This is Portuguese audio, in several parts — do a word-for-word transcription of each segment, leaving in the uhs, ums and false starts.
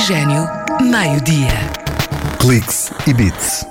Oxigênio, meio-dia. Cliques e Bits.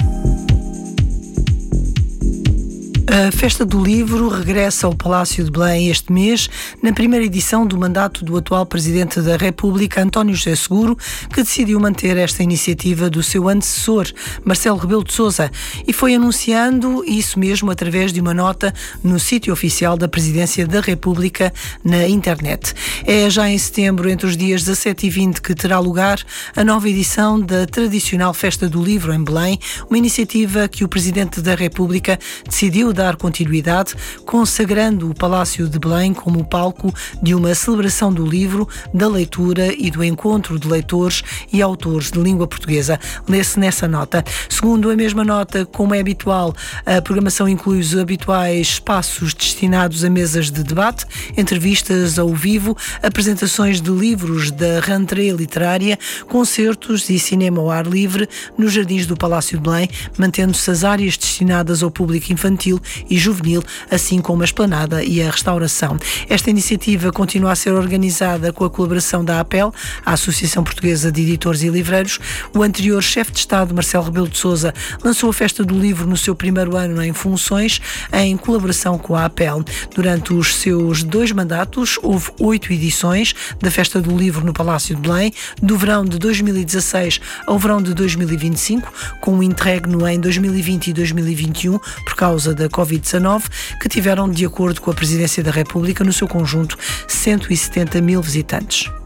A Festa do Livro regressa ao Palácio de Belém este mês, na primeira edição do mandato do atual Presidente da República, António José Seguro, que decidiu manter esta iniciativa do seu antecessor, Marcelo Rebelo de Sousa, e foi anunciando isso mesmo através de uma nota no sítio oficial da Presidência da República na internet. É já em setembro, entre os dias dezassete e vinte, que terá lugar a nova edição da tradicional Festa do Livro em Belém, uma iniciativa que o Presidente da República decidiu dar continuidade, consagrando o Palácio de Belém como palco de uma celebração do livro, da leitura e do encontro de leitores e autores de língua portuguesa. Lê-se nessa nota. Segundo a mesma nota, como é habitual, a programação inclui os habituais espaços destinados a mesas de debate, entrevistas ao vivo, apresentações de livros da rentrée literária, concertos e cinema ao ar livre nos jardins do Palácio de Belém, mantendo-se as áreas destinadas ao público infantil e juvenil, assim como a esplanada e a restauração. Esta iniciativa continua a ser organizada com a colaboração da APEL, a Associação Portuguesa de Editores e Livreiros. O anterior chefe de Estado, Marcelo Rebelo de Sousa, lançou a Festa do Livro no seu primeiro ano em funções, em colaboração com a APEL. Durante os seus dois mandatos, houve oito edições da Festa do Livro no Palácio de Belém, do verão de dois mil e dezasseis ao verão de dois mil e vinte e cinco, com um interregno em dois mil e vinte e dois mil e vinte e um, por causa da covid dezanove, que tiveram, de acordo com a Presidência da República, no seu conjunto, cento e setenta mil visitantes.